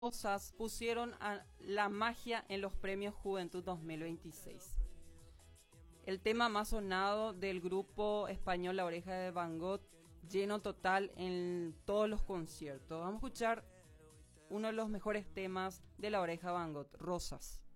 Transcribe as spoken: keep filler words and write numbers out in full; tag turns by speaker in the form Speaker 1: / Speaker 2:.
Speaker 1: Rosas pusieron a la magia en los premios Juventud dos mil veintiséis. El tema más sonado del grupo español La Oreja de Van Gogh, lleno total en todos los conciertos. Vamos a escuchar uno de los mejores temas de La Oreja de Van Gogh, Rosas.